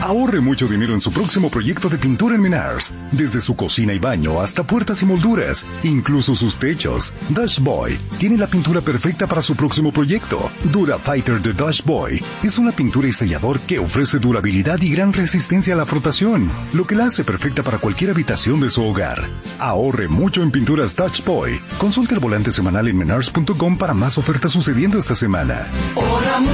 Ahorre mucho dinero en su próximo proyecto de pintura en Menards. Desde su cocina y baño hasta puertas y molduras, incluso sus techos. Dutch Boy tiene la pintura perfecta para su próximo proyecto. Dura Fighter de Dutch Boy es una pintura y sellador que ofrece durabilidad y gran resistencia a la frotación, lo que la hace perfecta para cualquier habitación de su hogar. Ahorre mucho en pinturas Dutch Boy. Consulte el volante semanal en menards.com para más ofertas sucediendo esta semana.